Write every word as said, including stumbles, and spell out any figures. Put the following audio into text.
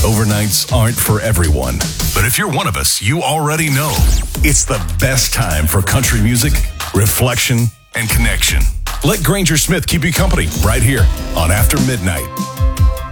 Overnights aren't for everyone. But if you're one of us, you already know. It's the best time for country music, reflection, and connection. Let Granger Smith keep you company right here on After Midnight.